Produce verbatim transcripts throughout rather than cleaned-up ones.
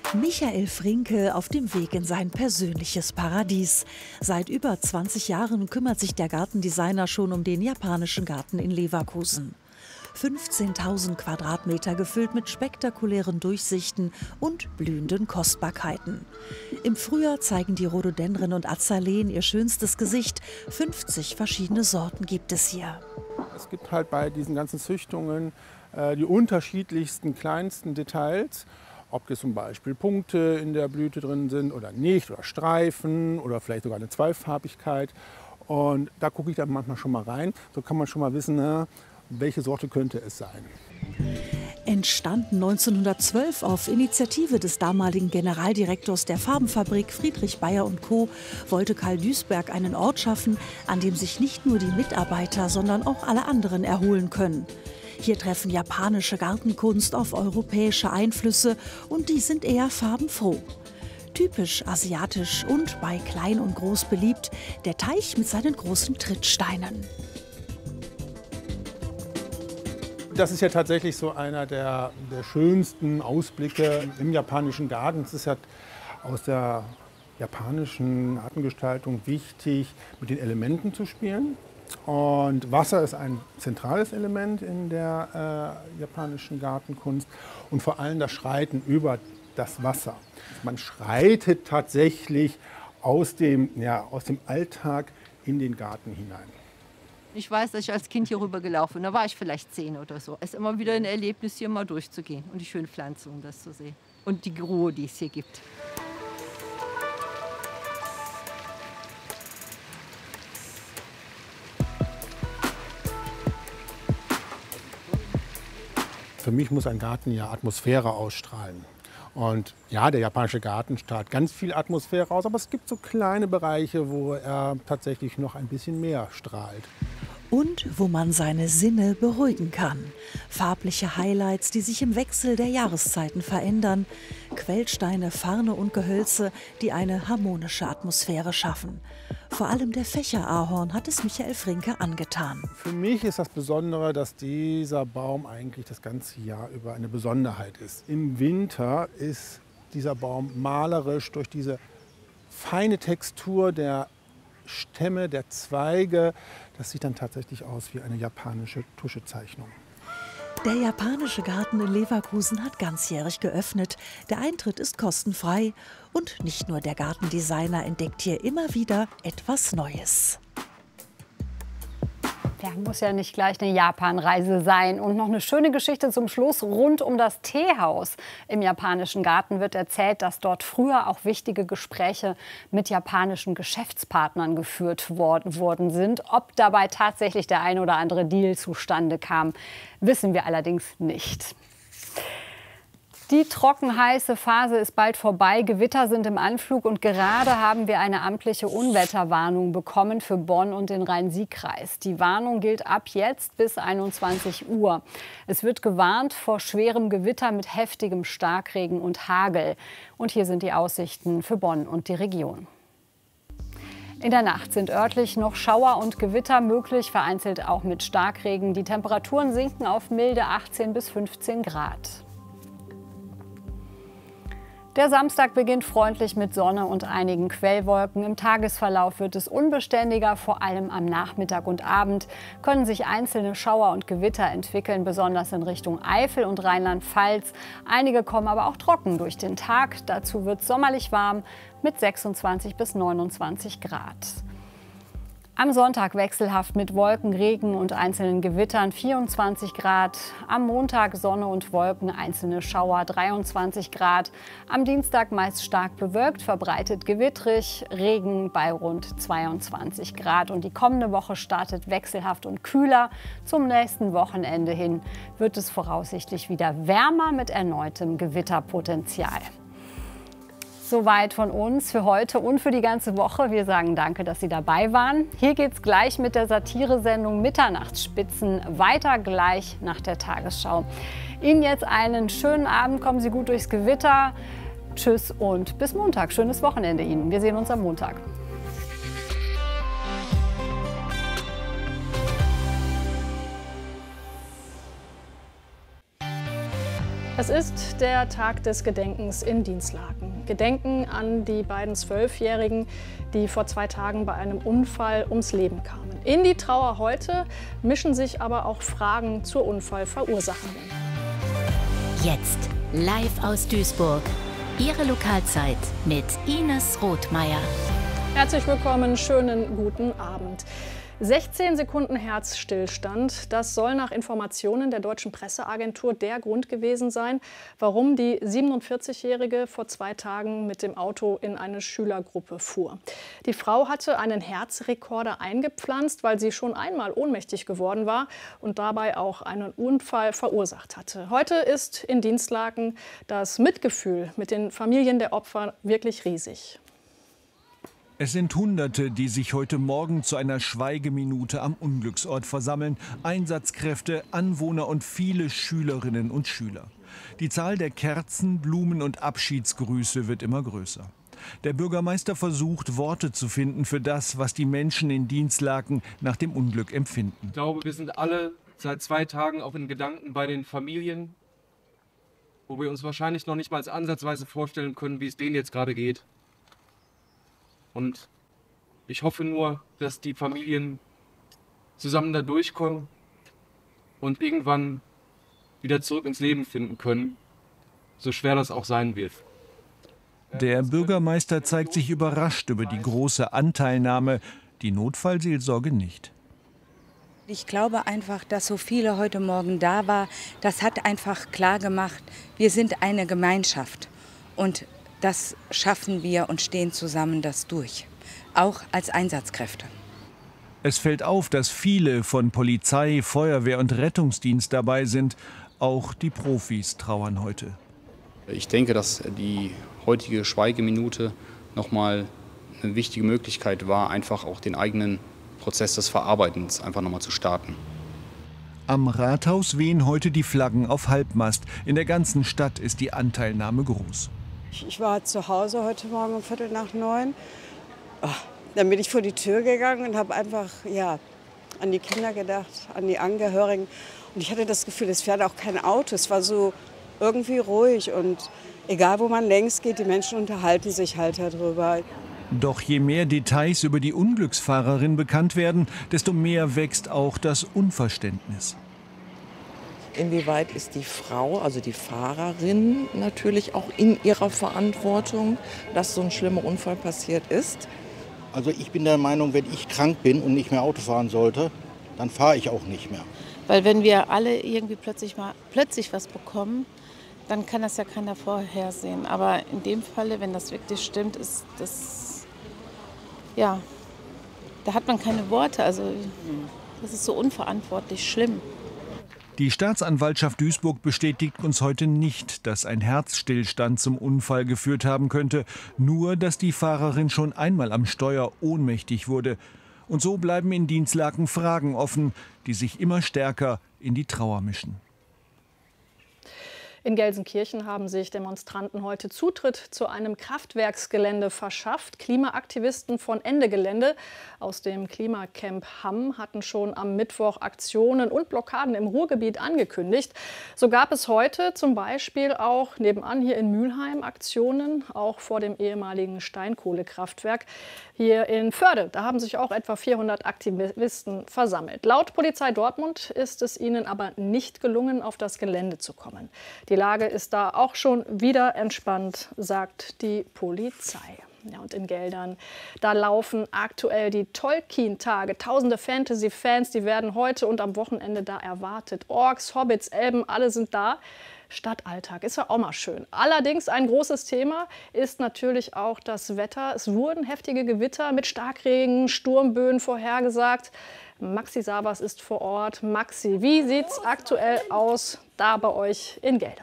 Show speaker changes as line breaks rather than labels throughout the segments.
Michael Frinke auf dem Weg in sein persönliches Paradies. Seit über zwanzig Jahren kümmert sich der Gartendesigner schon um den japanischen Garten in Leverkusen. fünfzehntausend Quadratmeter gefüllt mit spektakulären Durchsichten und blühenden Kostbarkeiten. Im Frühjahr zeigen die Rhododendren und Azaleen ihr schönstes Gesicht. fünfzig verschiedene Sorten gibt es hier.
Es gibt halt bei diesen ganzen Züchtungen äh, die unterschiedlichsten kleinsten Details. Ob jetzt zum Beispiel Punkte in der Blüte drin sind oder nicht, oder Streifen oder vielleicht sogar eine Zweifarbigkeit. Und da gucke ich dann manchmal schon mal rein. So kann man schon mal wissen, na, welche Sorte könnte es sein.
Entstanden neunzehnhundertzwölf auf Initiative des damaligen Generaldirektors der Farbenfabrik Friedrich Bayer und Co. wollte Karl Duisberg einen Ort schaffen, an dem sich nicht nur die Mitarbeiter, sondern auch alle anderen erholen können. Hier treffen japanische Gartenkunst auf europäische Einflüsse und die sind eher farbenfroh. Typisch asiatisch und bei Klein und Groß beliebt, der Teich mit seinen großen Trittsteinen.
Das ist ja tatsächlich so einer der, der schönsten Ausblicke im japanischen Garten. Es ist ja aus der japanischen Gartengestaltung wichtig, mit den Elementen zu spielen. Und Wasser ist ein zentrales Element in der äh, japanischen Gartenkunst und vor allem das Schreiten über das Wasser. Man schreitet tatsächlich aus dem, ja, aus dem Alltag in den Garten hinein.
Ich weiß, dass ich als Kind hier rüber gelaufen bin, da war ich vielleicht zehn oder so. Es ist immer wieder ein Erlebnis, hier mal durchzugehen und die schönen Pflanzen, um das zu sehen. Und die Ruhe, die es hier gibt.
Für mich muss ein Garten ja Atmosphäre ausstrahlen. Und ja, der japanische Garten strahlt ganz viel Atmosphäre aus, aber es gibt so kleine Bereiche, wo er tatsächlich noch ein bisschen mehr strahlt.
Und wo man seine Sinne beruhigen kann. Farbliche Highlights, die sich im Wechsel der Jahreszeiten verändern. Quellsteine, Farne und Gehölze, die eine harmonische Atmosphäre schaffen. Vor allem der Fächerahorn hat es Michael Frinke angetan.
Für mich ist das Besondere, dass dieser Baum eigentlich das ganze Jahr über eine Besonderheit ist. Im Winter ist dieser Baum malerisch durch diese feine Textur der Stämme, der Zweige. Das sieht dann tatsächlich aus wie eine japanische Tuschezeichnung.
Der japanische Garten in Leverkusen hat ganzjährig geöffnet. Der Eintritt ist kostenfrei. Und nicht nur der Gartendesigner entdeckt hier immer wieder etwas Neues.
Ja, muss ja nicht gleich eine Japanreise sein. Und noch eine schöne Geschichte zum Schluss rund um das Teehaus. Im japanischen Garten wird erzählt, dass dort früher auch wichtige Gespräche mit japanischen Geschäftspartnern geführt worden sind. Ob dabei tatsächlich der ein oder andere Deal zustande kam, wissen wir allerdings nicht. Die trockenheiße Phase ist bald vorbei. Gewitter sind im Anflug und gerade haben wir eine amtliche Unwetterwarnung bekommen für Bonn und den Rhein-Sieg-Kreis. Die Warnung gilt ab jetzt bis einundzwanzig Uhr. Es wird gewarnt vor schwerem Gewitter mit heftigem Starkregen und Hagel. Und hier sind die Aussichten für Bonn und die Region. In der Nacht sind örtlich noch Schauer und Gewitter möglich, vereinzelt auch mit Starkregen. Die Temperaturen sinken auf milde achtzehn bis fünfzehn Grad. Der Samstag beginnt freundlich mit Sonne und einigen Quellwolken. Im Tagesverlauf wird es unbeständiger, vor allem am Nachmittag und Abend können sich einzelne Schauer und Gewitter entwickeln, besonders in Richtung Eifel und Rheinland-Pfalz. Einige kommen aber auch trocken durch den Tag. Dazu wird es sommerlich warm mit sechsundzwanzig bis neunundzwanzig Grad. Am Sonntag wechselhaft mit Wolken, Regen und einzelnen Gewittern vierundzwanzig Grad. Am Montag Sonne und Wolken, einzelne Schauer dreiundzwanzig Grad. Am Dienstag meist stark bewölkt, verbreitet gewittrig, Regen bei rund zweiundzwanzig Grad. Und die kommende Woche startet wechselhaft und kühler. Zum nächsten Wochenende hin wird es voraussichtlich wieder wärmer mit erneutem Gewitterpotenzial. Soweit von uns für heute und für die ganze Woche. Wir sagen danke, dass Sie dabei waren. Hier geht's gleich mit der Satiresendung Mitternachtsspitzen weiter, gleich nach der Tagesschau. Ihnen jetzt einen schönen Abend, kommen Sie gut durchs Gewitter. Tschüss und bis Montag. Schönes Wochenende Ihnen. Wir sehen uns am Montag.
Es ist der Tag des Gedenkens in Dinslaken. Gedenken an die beiden Zwölfjährigen, die vor zwei Tagen bei einem Unfall ums Leben kamen. In die Trauer heute mischen sich aber auch Fragen zur Unfallverursacherin.
Jetzt live aus Duisburg. Ihre Lokalzeit mit Ines Rothmeier.
Herzlich willkommen, schönen guten Abend. sechzehn Sekunden Herzstillstand, das soll nach Informationen der deutschen Presseagentur der Grund gewesen sein, warum die siebenundvierzigjährige vor zwei Tagen mit dem Auto in eine Schülergruppe fuhr. Die Frau hatte einen Herzrekorder eingepflanzt, weil sie schon einmal ohnmächtig geworden war und dabei auch einen Unfall verursacht hatte. Heute ist in Dinslaken das Mitgefühl mit den Familien der Opfer wirklich riesig.
Es sind Hunderte, die sich heute Morgen zu einer Schweigeminute am Unglücksort versammeln. Einsatzkräfte, Anwohner und viele Schülerinnen und Schüler. Die Zahl der Kerzen, Blumen und Abschiedsgrüße wird immer größer. Der Bürgermeister versucht, Worte zu finden für das, was die Menschen in Dinslaken nach dem Unglück empfinden.
Ich glaube, wir sind alle seit zwei Tagen auch in Gedanken bei den Familien, wo wir uns wahrscheinlich noch nicht mal ansatzweise vorstellen können, wie es denen jetzt gerade geht. Und ich hoffe nur, dass die Familien zusammen da durchkommen und irgendwann wieder zurück ins Leben finden können, so schwer das auch sein wird.
Der Bürgermeister zeigt sich überrascht über die große Anteilnahme, die Notfallseelsorge nicht.
Ich glaube einfach, dass so viele heute Morgen da waren, das hat einfach klar gemacht, wir sind eine Gemeinschaft und das schaffen wir und stehen zusammen das durch, auch als Einsatzkräfte.
Es fällt auf, dass viele von Polizei, Feuerwehr und Rettungsdienst dabei sind. Auch die Profis trauern heute.
Ich denke, dass die heutige Schweigeminute nochmal eine wichtige Möglichkeit war, einfach auch den eigenen Prozess des Verarbeitens einfach nochmal zu starten.
Am Rathaus wehen heute die Flaggen auf Halbmast. In der ganzen Stadt ist die Anteilnahme groß.
Ich war zu Hause heute Morgen um Viertel nach neun. Oh, dann bin ich vor die Tür gegangen und habe einfach ja, an die Kinder gedacht, an die Angehörigen. Und ich hatte das Gefühl, es fährt auch kein Auto. Es war so irgendwie ruhig. Und egal, wo man längs geht, die Menschen unterhalten sich halt darüber.
Doch je mehr Details über die Unglücksfahrerin bekannt werden, desto mehr wächst auch das Unverständnis.
Inwieweit ist die Frau, also die Fahrerin, natürlich auch in ihrer Verantwortung, dass so ein schlimmer Unfall passiert ist?
Also ich bin der Meinung, wenn ich krank bin und nicht mehr Auto fahren sollte, dann fahre ich auch nicht mehr.
Weil wenn wir alle irgendwie plötzlich mal plötzlich was bekommen, dann kann das ja keiner vorhersehen. Aber in dem Falle, wenn das wirklich stimmt, ist das, ja, da hat man keine Worte. Also das ist so unverantwortlich schlimm.
Die Staatsanwaltschaft Duisburg bestätigt uns heute nicht, dass ein Herzstillstand zum Unfall geführt haben könnte, nur dass die Fahrerin schon einmal am Steuer ohnmächtig wurde. Und so bleiben in Dinslaken Fragen offen, die sich immer stärker in die Trauer mischen.
In Gelsenkirchen haben sich Demonstranten heute Zutritt zu einem Kraftwerksgelände verschafft. Klimaaktivisten von Ende Gelände aus dem Klimacamp Hamm hatten schon am Mittwoch Aktionen und Blockaden im Ruhrgebiet angekündigt. So gab es heute zum Beispiel auch nebenan hier in Mülheim Aktionen, auch vor dem ehemaligen Steinkohlekraftwerk. Hier in Förde, da haben sich auch etwa vierhundert Aktivisten versammelt. Laut Polizei Dortmund ist es ihnen aber nicht gelungen, auf das Gelände zu kommen. Die Lage ist da auch schon wieder entspannt, sagt die Polizei. Ja, und in Geldern, da laufen aktuell die Tolkien-Tage. Tausende Fantasy-Fans, die werden heute und am Wochenende da erwartet. Orks, Hobbits, Elben, alle sind da. Stadtalltag ist ja auch mal schön. Allerdings ein großes Thema ist natürlich auch das Wetter. Es wurden heftige Gewitter mit Starkregen, Sturmböen vorhergesagt. Maxi Sabas ist vor Ort. Maxi, wie sieht es aktuell aus da bei euch in Geldern?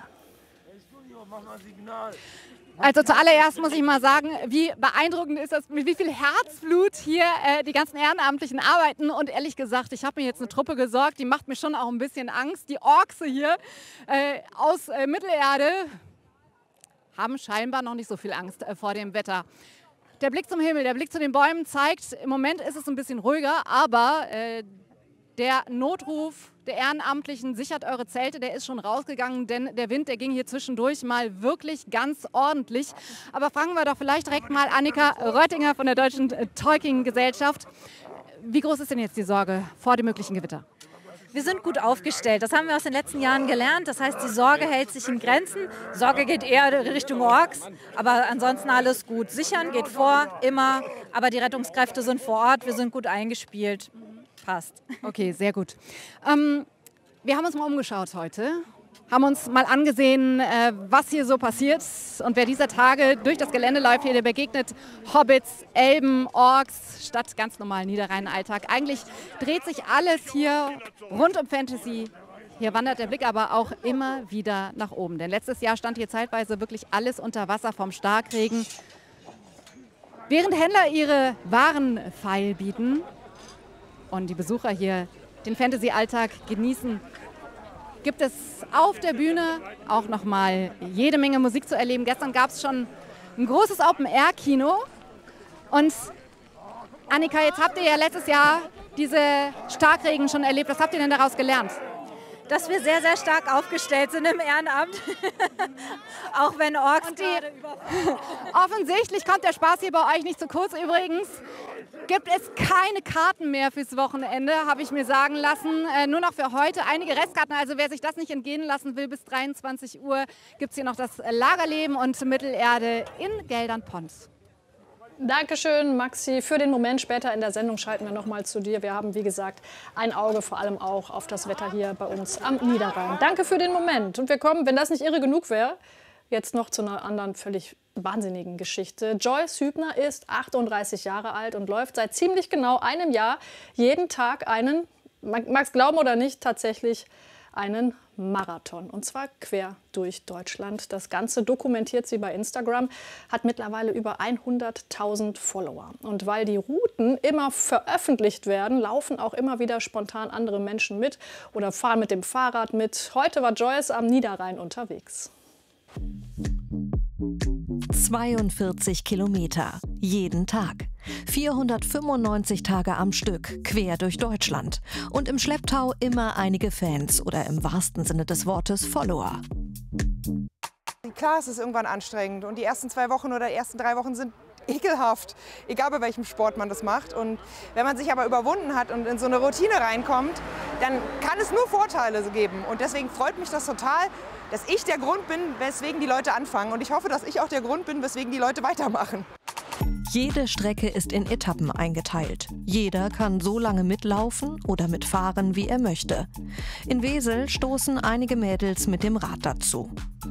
Also zuallererst muss ich mal sagen, wie beeindruckend ist das, mit wie viel Herzblut hier äh, die ganzen Ehrenamtlichen arbeiten. Und ehrlich gesagt, ich habe mir jetzt eine Truppe gesorgt, die macht mir schon auch ein bisschen Angst. Die Orks hier äh, aus äh, Mittelerde haben scheinbar noch nicht so viel Angst äh, vor dem Wetter. Der Blick zum Himmel, der Blick zu den Bäumen zeigt, im Moment ist es ein bisschen ruhiger, aber äh, Der Notruf der Ehrenamtlichen sichert eure Zelte, der ist schon rausgegangen, denn der Wind, der ging hier zwischendurch mal wirklich ganz ordentlich. Aber fragen wir doch vielleicht direkt mal Annika Röttinger von der Deutschen Tolkien-Gesellschaft. Wie groß ist denn jetzt die Sorge vor dem möglichen Gewitter?
Wir sind gut aufgestellt. Das haben wir aus den letzten Jahren gelernt. Das heißt, die Sorge hält sich in Grenzen. Sorge geht eher Richtung Orks, aber ansonsten alles gut. Sichern geht vor, immer. Aber die Rettungskräfte sind vor Ort. Wir sind gut eingespielt. Passt.
Okay, sehr gut. Ähm, wir haben uns mal umgeschaut heute. Haben uns mal angesehen, äh, was hier so passiert. Und wer dieser Tage durch das Gelände läuft, hier, der begegnet Hobbits, Elben, Orks, statt ganz normalen Niederrhein-Alltag. Eigentlich dreht sich alles hier rund um Fantasy. Hier wandert der Blick aber auch immer wieder nach oben. Denn letztes Jahr stand hier zeitweise wirklich alles unter Wasser vom Starkregen. Während Händler ihre Waren feilbieten und die Besucher hier den Fantasy-Alltag genießen, gibt es auf der Bühne auch noch mal jede Menge Musik zu erleben. Gestern gab es schon ein großes Open-Air-Kino. Und Annika, jetzt habt ihr ja letztes Jahr diese Starkregen schon erlebt. Was habt ihr denn daraus gelernt?
Dass wir sehr, sehr stark aufgestellt sind im Ehrenamt. Auch wenn Orks
und die, offensichtlich kommt der Spaß hier bei euch nicht zu kurz. Übrigens gibt es keine Karten mehr fürs Wochenende, habe ich mir sagen lassen. Äh, nur noch für heute einige Restkarten. Also wer sich das nicht entgehen lassen will, bis dreiundzwanzig Uhr gibt es hier noch das Lagerleben und Mittelerde in Geldern-Pons.
Dankeschön, Maxi, für den Moment. Später in der Sendung schalten wir noch mal zu dir. Wir haben, wie gesagt, ein Auge vor allem auch auf das Wetter hier bei uns am Niederrhein. Danke für den Moment. Und wir kommen, wenn das nicht irre genug wäre, jetzt noch zu einer anderen völlig wahnsinnigen Geschichte. Joyce Hübner ist achtunddreißig Jahre alt und läuft seit ziemlich genau einem Jahr jeden Tag einen, man mag es glauben oder nicht, tatsächlich einen Marathon. Und zwar quer durch Deutschland. Das Ganze dokumentiert sie bei Instagram, hat mittlerweile über hunderttausend Follower. Und weil die Routen immer veröffentlicht werden, laufen auch immer wieder spontan andere Menschen mit oder fahren mit dem Fahrrad mit. Heute war Joyce am Niederrhein unterwegs.
zweiundvierzig Kilometer, jeden Tag. vierhundertfünfundneunzig Tage am Stück, quer durch Deutschland. Und im Schlepptau immer einige Fans oder im wahrsten Sinne des Wortes Follower.
Klar, es ist irgendwann anstrengend und die ersten zwei Wochen oder die ersten drei Wochen sind ekelhaft, egal bei welchem Sport man das macht. Und wenn man sich aber überwunden hat und in so eine Routine reinkommt, dann kann es nur Vorteile geben. Und deswegen freut mich das total, dass ich der Grund bin, weswegen die Leute anfangen. Und ich hoffe, dass ich auch der Grund bin, weswegen die Leute weitermachen.
Jede Strecke ist in Etappen eingeteilt. Jeder kann so lange mitlaufen oder mitfahren, wie er möchte. In Wesel stoßen einige Mädels mit dem Rad dazu.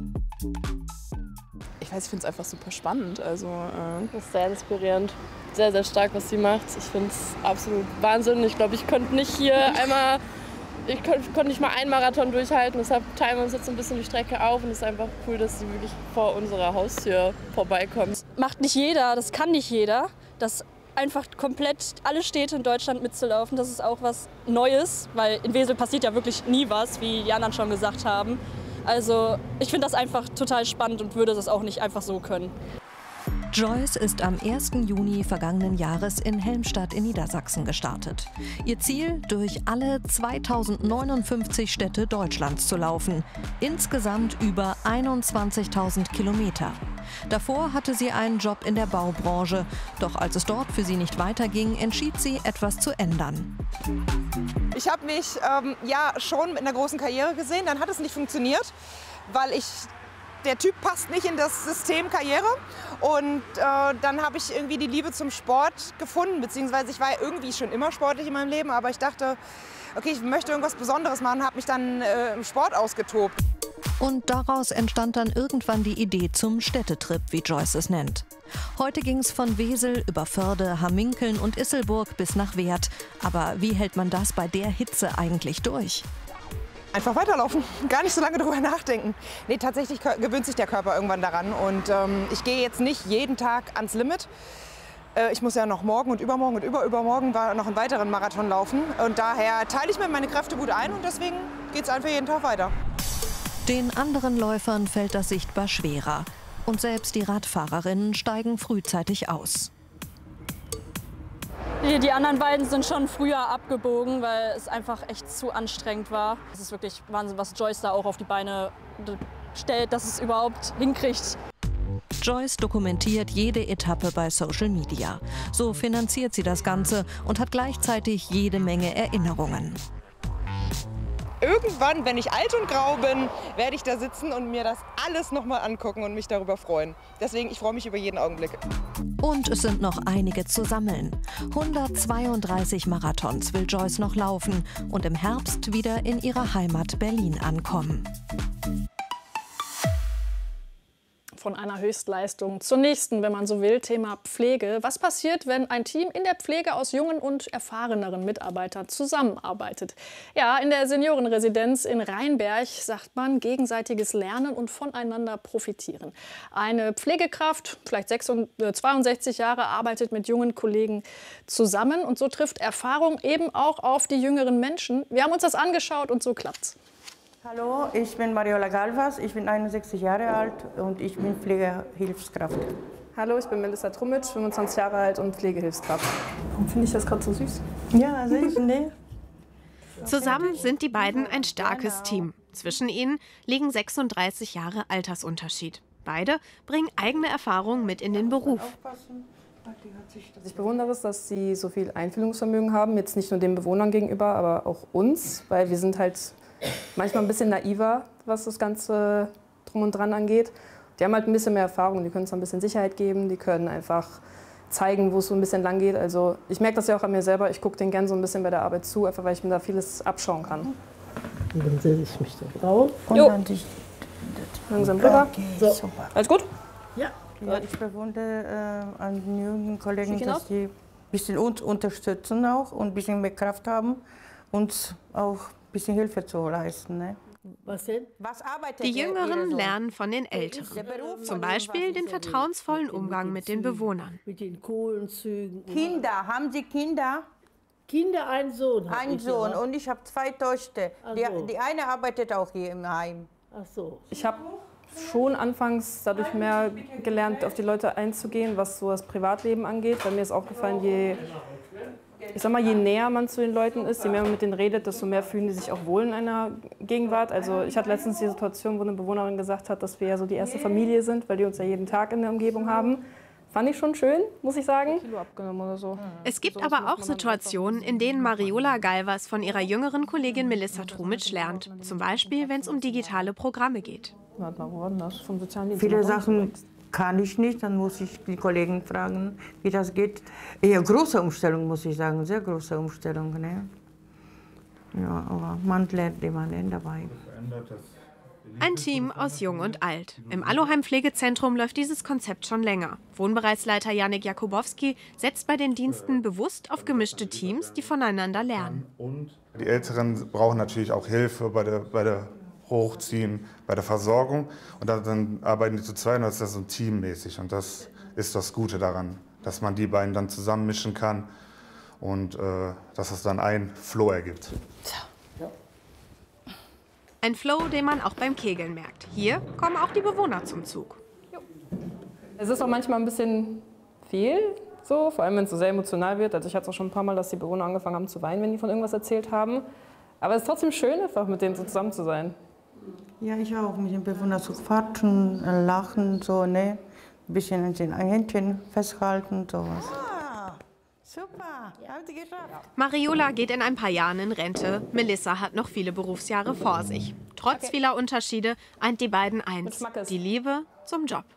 Ich weiß, ich finde es einfach super spannend. Also, äh das ist sehr inspirierend. Sehr, sehr stark, was sie macht. Ich finde es absolut Wahnsinn. Ich glaube, ich könnte nicht hier einmal, ich konnte konnt nicht mal einen Marathon durchhalten. Deshalb teilen wir uns jetzt so ein bisschen die Strecke auf. Und es ist einfach cool, dass sie wirklich vor unserer Haustür vorbeikommt.
Das macht nicht jeder, das kann nicht jeder. Das einfach komplett alle Städte in Deutschland mitzulaufen, das ist auch was Neues. Weil in Wesel passiert ja wirklich nie was, wie die anderen schon gesagt haben. Also ich finde das einfach total spannend und würde das auch nicht einfach so können.
Joyce ist am ersten Juni vergangenen Jahres in Helmstadt in Niedersachsen gestartet. Ihr Ziel, durch alle zweitausendneunundfünfzig Städte Deutschlands zu laufen. Insgesamt über einundzwanzigtausend Kilometer. Davor hatte sie einen Job in der Baubranche. Doch als es dort für sie nicht weiterging, entschied sie, etwas zu ändern.
Ich habe mich ähm, ja schon mit einer großen Karriere gesehen, dann hat es nicht funktioniert, weil ich der Typ passt nicht in das System Karriere. Und äh, dann habe ich irgendwie die Liebe zum Sport gefunden, beziehungsweise ich war irgendwie schon immer sportlich in meinem Leben, aber ich dachte, okay, ich möchte irgendwas Besonderes machen, habe mich dann äh, im Sport ausgetobt.
Und daraus entstand dann irgendwann die Idee zum Städtetrip, wie Joyce es nennt. Heute ging es von Wesel über Förde, Hamminkeln und Isselburg bis nach Weert. Aber wie hält man das bei der Hitze eigentlich durch?
Einfach weiterlaufen, gar nicht so lange drüber nachdenken. Nee, tatsächlich gewöhnt sich der Körper irgendwann daran. Und ähm, ich gehe jetzt nicht jeden Tag ans Limit. Äh, ich muss ja noch morgen und übermorgen und überübermorgen noch einen weiteren Marathon laufen. Und daher teile ich mir meine Kräfte gut ein und deswegen geht es einfach jeden Tag weiter.
Den anderen Läufern fällt das sichtbar schwerer. Und selbst die Radfahrerinnen steigen frühzeitig aus.
Die, die anderen beiden sind schon früher abgebogen, weil es einfach echt zu anstrengend war. Es ist wirklich Wahnsinn, was Joyce da auch auf die Beine stellt, dass es überhaupt hinkriegt.
Joyce dokumentiert jede Etappe bei Social Media. So finanziert sie das Ganze und hat gleichzeitig jede Menge Erinnerungen.
Irgendwann, wenn ich alt und grau bin, werde ich da sitzen und mir das alles noch mal angucken und mich darüber freuen. Deswegen, ich freue mich über jeden Augenblick.
Und es sind noch einige zu sammeln. hundertzweiunddreißig Marathons will Joyce noch laufen und im Herbst wieder in ihrer Heimat Berlin ankommen.
Von einer Höchstleistung zur nächsten, wenn man so will, Thema Pflege. Was passiert, wenn ein Team in der Pflege aus jungen und erfahreneren Mitarbeitern zusammenarbeitet? Ja, in der Seniorenresidenz in Rheinberg sagt man gegenseitiges Lernen und voneinander profitieren. Eine Pflegekraft, vielleicht zweiundsechzig Jahre, arbeitet mit jungen Kollegen zusammen und so trifft Erfahrung eben auch auf die jüngeren Menschen. Wir haben uns das angeschaut und so klappt's.
Hallo, ich bin Mariola Galvas, ich bin einundsechzig Jahre alt und ich bin Pflegehilfskraft.
Hallo, ich bin Melissa Trumitsch, fünfundzwanzig Jahre alt und Pflegehilfskraft. Warum finde ich das gerade so süß?
Ja, süß, ne?
Zusammen sind die beiden ein starkes Team. Zwischen ihnen liegen sechsunddreißig Jahre Altersunterschied. Beide bringen eigene Erfahrungen mit in den Beruf.
Was ich bewundere, ist, dass sie so viel Einfühlungsvermögen haben, jetzt nicht nur den Bewohnern gegenüber, aber auch uns, weil wir sind halt manchmal ein bisschen naiver, was das Ganze drum und dran angeht. Die haben halt ein bisschen mehr Erfahrung, die können uns ein bisschen Sicherheit geben, die können einfach zeigen, wo es so ein bisschen lang geht. Also ich merke das ja auch an mir selber, ich gucke denen gerne so ein bisschen bei der Arbeit zu, einfach weil ich mir da vieles abschauen kann.
Und dann setze ich mich da drauf.
Und jo. Dann langsam rüber.
Okay,
so.
Super.
Alles gut?
Ja. Ja, ich bewundere äh, an den jungen Kollegen, dass die ein bisschen uns unterstützen auch und ein bisschen mehr Kraft haben, uns auch ein bisschen Hilfe zu leisten. Ne?
Was denn?
Was arbeitet
Die Jüngeren lernen von den Älteren. Zum Beispiel den vertrauensvollen Umgang mit den Bewohnern.
Mit den Kohlenzügen.
Kinder, haben Sie Kinder?
Kinder, ein Sohn.
Ein Sohn und ich habe zwei Töchter. Die,
so.
die eine arbeitet auch hier im Heim.
Ach so.
Ich habe schon anfangs dadurch mehr gelernt, auf die Leute einzugehen, was so das Privatleben angeht. Weil mir ist aufgefallen, je, ich sag mal, je näher man zu den Leuten ist, je mehr man mit denen redet, desto mehr fühlen die sich auch wohl in einer Gegenwart. Also ich hatte letztens die Situation, wo eine Bewohnerin gesagt hat, dass wir ja so die erste Familie sind, weil die uns ja jeden Tag in der Umgebung haben. Fand ich schon schön, muss ich sagen. Oder so.
Es gibt aber auch Situationen, in denen Mariola Galvas von ihrer jüngeren Kollegin Melissa Trumitsch lernt. Zum Beispiel, wenn es um digitale Programme geht.
Warte mal, wo war denn das? Vom Sozialdienst?
Viele Sachen kann ich nicht, dann muss ich die Kollegen fragen, wie das geht. Eher große Umstellung, muss ich sagen, sehr große Umstellung. Ne? Ja, aber man lernt immer dabei.
Ein Team aus Jung und Alt. Im Aloheim-Pflegezentrum läuft dieses Konzept schon länger. Wohnbereichsleiter Janik Jakubowski setzt bei den Diensten bewusst auf gemischte Teams, die voneinander lernen.
Die Älteren brauchen natürlich auch Hilfe bei der, bei der Hochziehen, bei der Versorgung. Und dann, dann arbeiten die zu zweit und das ist das so teammäßig. Und das ist das Gute daran, dass man die beiden dann zusammenmischen kann und äh, dass es dann ein Flow ergibt.
Ein Flow, den man auch beim Kegeln merkt. Hier kommen auch die Bewohner zum Zug.
Es ist auch manchmal ein bisschen viel, so, vor allem wenn es so sehr emotional wird. Also ich hatte es auch schon ein paar Mal, dass die Bewohner angefangen haben zu weinen, wenn die von irgendwas erzählt haben. Aber es ist trotzdem schön, einfach mit denen so zusammen zu sein.
Ja, ich auch, mit den Bewohnern zu quatschen, lachen, so, ne? Ein bisschen an den Händchen festhalten, sowas. Super, haben Sie geschafft.
Mariola geht in ein paar Jahren in Rente. Melissa hat noch viele Berufsjahre vor sich. Trotz okay. vieler Unterschiede eint die beiden eins: die Liebe zum Job.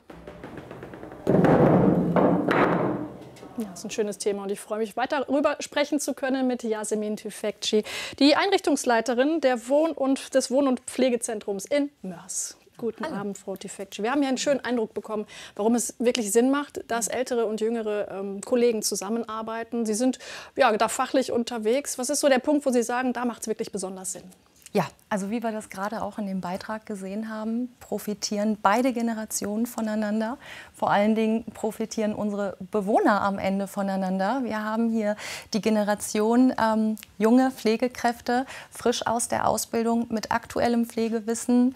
Ja, das ist ein schönes Thema und ich freue mich, weiter darüber sprechen zu können mit Yasemin Tüfekci, die Einrichtungsleiterin der Wohn- und, des Wohn- und Pflegezentrums in Mörs. Guten Hallo. Abend, Frau Tüfekci. Wir haben hier einen schönen Eindruck bekommen, warum es wirklich Sinn macht, dass ältere und jüngere ähm, Kollegen zusammenarbeiten. Sie sind ja, da fachlich unterwegs. Was ist so der Punkt, wo Sie sagen, da macht es wirklich besonders Sinn?
Ja, also wie wir das gerade auch in dem Beitrag gesehen haben, profitieren beide Generationen voneinander. Vor allen Dingen profitieren unsere Bewohner am Ende voneinander. Wir haben hier die Generation ähm, junge Pflegekräfte, frisch aus der Ausbildung, mit aktuellem Pflegewissen,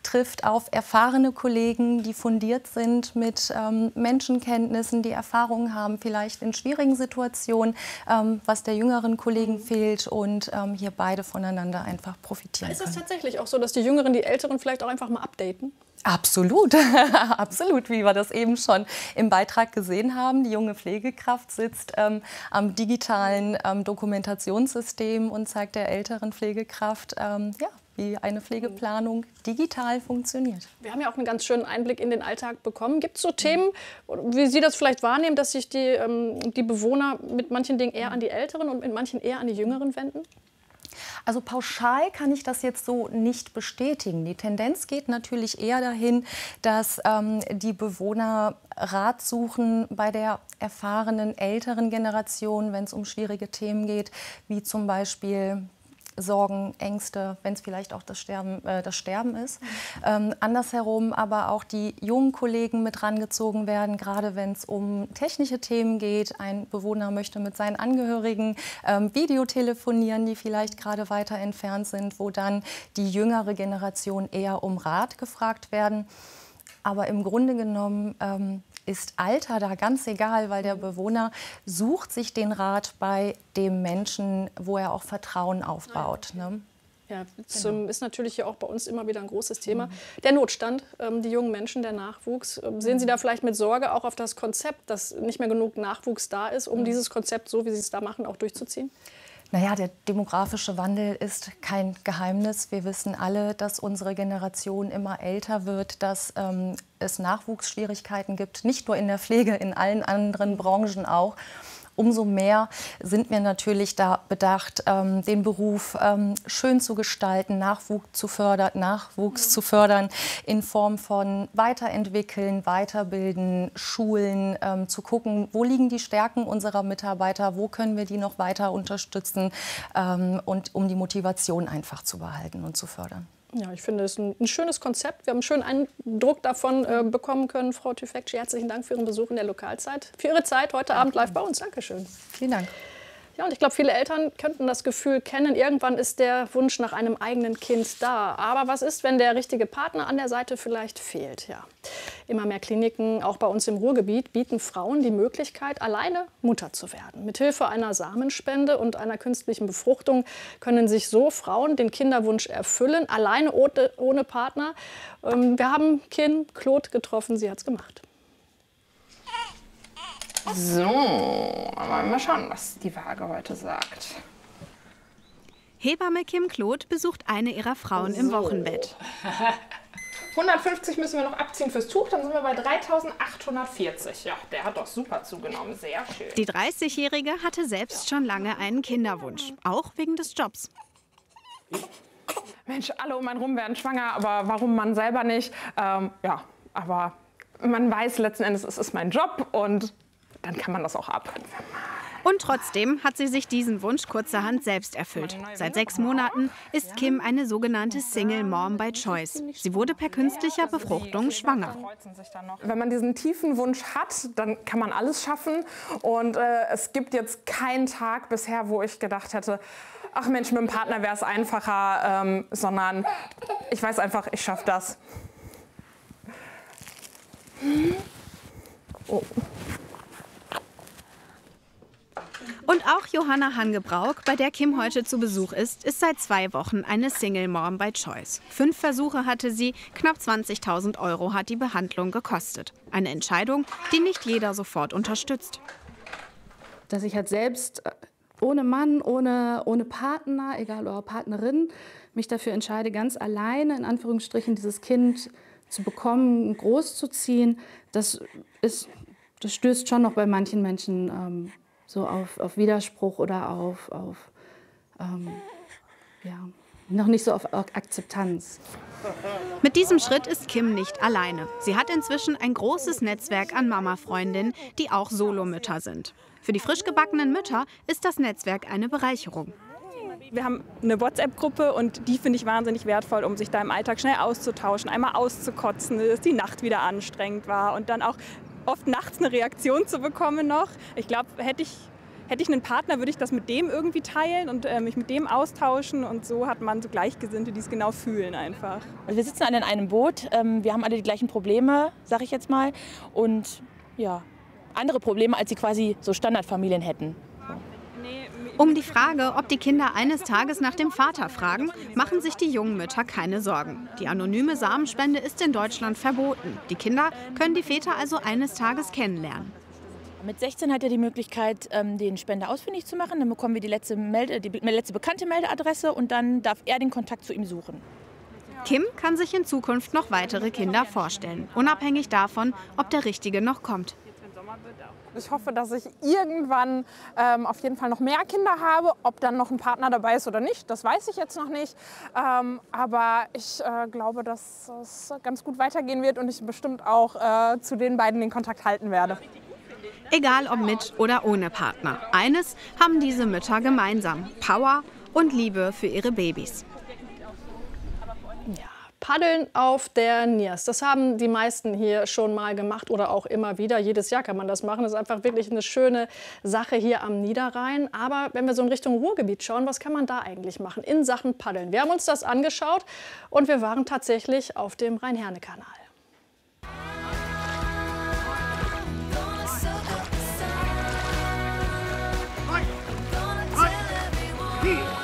trifft auf erfahrene Kollegen, die fundiert sind mit ähm, Menschenkenntnissen, die Erfahrungen haben, vielleicht in schwierigen Situationen, ähm, was der jüngeren Kollegen fehlt und ähm, hier beide voneinander einfach profitieren
Ist es
können.
tatsächlich auch so, dass die Jüngeren die Älteren vielleicht auch einfach mal updaten?
Absolut, absolut, wie wir das eben schon im Beitrag gesehen haben. Die junge Pflegekraft sitzt ähm, am digitalen ähm, Dokumentationssystem und zeigt der älteren Pflegekraft, ähm, ja, wie eine Pflegeplanung digital funktioniert.
Wir haben ja auch einen ganz schönen Einblick in den Alltag bekommen. Gibt es so Themen, wie Sie das vielleicht wahrnehmen, dass sich die, ähm, die Bewohner mit manchen Dingen eher an die Älteren und mit manchen eher an die Jüngeren wenden?
Also pauschal kann ich das jetzt so nicht bestätigen. Die Tendenz geht natürlich eher dahin, dass ähm, die Bewohner Rat suchen bei der erfahrenen älteren Generation, wenn es um schwierige Themen geht, wie zum Beispiel Sorgen, Ängste, wenn es vielleicht auch das Sterben, äh, das Sterben ist. Ähm, andersherum aber auch die jungen Kollegen mit rangezogen werden, gerade wenn es um technische Themen geht. Ein Bewohner möchte mit seinen Angehörigen ähm, Videotelefonieren, die vielleicht gerade weiter entfernt sind, wo dann die jüngere Generation eher um Rat gefragt werden. Aber im Grunde genommen ähm, ist Alter da ganz egal, weil der Bewohner sucht sich den Rat bei dem Menschen, wo er auch Vertrauen aufbaut. Ne?
Ja, das genau. ist natürlich ja auch bei uns immer wieder ein großes Thema. Mhm. Der Notstand, ähm, die jungen Menschen, der Nachwuchs. Ähm, sehen Sie da vielleicht mit Sorge auch auf das Konzept, dass nicht mehr genug Nachwuchs da ist, um mhm. dieses Konzept, so wie Sie es da machen, auch durchzuziehen?
Naja, der demografische Wandel ist kein Geheimnis. Wir wissen alle, dass unsere Generation immer älter wird, dass ähm, es Nachwuchsschwierigkeiten gibt, nicht nur in der Pflege, in allen anderen Branchen auch. Umso mehr sind wir natürlich da bedacht, ähm, den Beruf ähm, schön zu gestalten, Nachwuchs zu fördern, Nachwuchs zu fördern in Form von Weiterentwickeln, Weiterbilden, Schulen, ähm, zu gucken, wo liegen die Stärken unserer Mitarbeiter, wo können wir die noch weiter unterstützen ähm, und um die Motivation einfach zu behalten und zu fördern.
Ja, ich finde es ein, ein schönes Konzept. Wir haben einen schönen Eindruck davon äh, bekommen können. Frau Tüfekci, herzlichen Dank für Ihren Besuch in der Lokalzeit, für Ihre Zeit heute Abend live bei uns. Dankeschön.
Vielen Dank.
Ja, und ich glaube, viele Eltern könnten das Gefühl kennen, irgendwann ist der Wunsch nach einem eigenen Kind da. Aber was ist, wenn der richtige Partner an der Seite vielleicht fehlt? Ja. Immer mehr Kliniken, auch bei uns im Ruhrgebiet, bieten Frauen die Möglichkeit, alleine Mutter zu werden. Mithilfe einer Samenspende und einer künstlichen Befruchtung können sich so Frauen den Kinderwunsch erfüllen, alleine ohne, ohne Partner. Wir haben Kim Claude getroffen, sie hat es gemacht.
So, aber mal schauen, was die Waage heute sagt.
Hebamme Kim Claude besucht eine ihrer Frauen so. im Wochenbett.
hundertfünfzig müssen wir noch abziehen fürs Tuch, dann sind wir bei dreitausendachthundertvierzig. Ja, der hat doch super zugenommen, sehr schön.
Die dreißigjährige hatte selbst schon lange einen Kinderwunsch, auch wegen des Jobs.
Mensch, alle um einen rum werden schwanger, aber warum man selber nicht? Ähm, ja, aber man weiß letzten Endes, es ist mein Job und dann kann man das auch ab.
Und trotzdem hat sie sich diesen Wunsch kurzerhand selbst erfüllt. Seit sechs Monaten ist Kim eine sogenannte Single Mom by Choice. Sie wurde per künstlicher Befruchtung schwanger.
Wenn man diesen tiefen Wunsch hat, dann kann man alles schaffen. Und äh, es gibt jetzt keinen Tag bisher, wo ich gedacht hätte, ach Mensch, mit dem Partner wäre es einfacher, ähm, sondern ich weiß einfach, ich schaffe das.
Oh. Und auch Johanna Hangebrauch, bei der Kim heute zu Besuch ist, ist seit zwei Wochen eine Single Mom by Choice. Fünf Versuche hatte sie, knapp zwanzigtausend Euro hat die Behandlung gekostet. Eine Entscheidung, die nicht jeder sofort unterstützt.
Dass ich halt selbst ohne Mann, ohne, ohne Partner, egal oder Partnerin, mich dafür entscheide, ganz alleine, in Anführungsstrichen, dieses Kind zu bekommen, großzuziehen, das, ist, das stößt schon noch bei manchen Menschen ähm, so auf, auf Widerspruch oder auf, auf ähm, ja, noch nicht so auf Akzeptanz.
Mit diesem Schritt ist Kim nicht alleine. Sie hat inzwischen ein großes Netzwerk an Mama-Freundinnen, die auch Solomütter sind. Für die frisch gebackenen Mütter ist das Netzwerk eine Bereicherung.
Wir haben eine WhatsApp-Gruppe und die finde ich wahnsinnig wertvoll, um sich da im Alltag schnell auszutauschen, einmal auszukotzen, dass die Nacht wieder anstrengend war und dann auch oft nachts eine Reaktion zu bekommen noch. Ich glaube, hätte ich, hätte ich einen Partner, würde ich das mit dem irgendwie teilen und äh, mich mit dem austauschen. Und so hat man so Gleichgesinnte, die es genau fühlen einfach.
Also wir sitzen alle in einem Boot, ähm, wir haben alle die gleichen Probleme, sag ich jetzt mal. Und ja, andere Probleme, als sie quasi so Standardfamilien hätten.
Um die Frage, ob die Kinder eines Tages nach dem Vater fragen, machen sich die jungen Mütter keine Sorgen. Die anonyme Samenspende ist in Deutschland verboten. Die Kinder können die Väter also eines Tages kennenlernen.
Mit sechzehn hat er die Möglichkeit, den Spender ausfindig zu machen. Dann bekommen wir die letzte, Melde, die letzte bekannte Meldeadresse und dann darf er den Kontakt zu ihm suchen.
Kim kann sich in Zukunft noch weitere Kinder vorstellen, unabhängig davon, ob der Richtige noch kommt.
Ich hoffe, dass ich irgendwann ähm, auf jeden Fall noch mehr Kinder habe. Ob dann noch ein Partner dabei ist oder nicht, das weiß ich jetzt noch nicht. Ähm, aber ich äh, glaube, dass es ganz gut weitergehen wird und ich bestimmt auch äh, zu den beiden den Kontakt halten werde.
Egal ob mit oder ohne Partner. Eines haben diese Mütter gemeinsam: Power und Liebe für ihre Babys.
Paddeln auf der Niers. Das haben die meisten hier schon mal gemacht oder auch immer wieder. Jedes Jahr kann man das machen. Das ist einfach wirklich eine schöne Sache hier am Niederrhein. Aber wenn wir so in Richtung Ruhrgebiet schauen, was kann man da eigentlich machen in Sachen Paddeln? Wir haben uns das angeschaut und wir waren tatsächlich auf dem Rhein-Herne-Kanal.
Hey!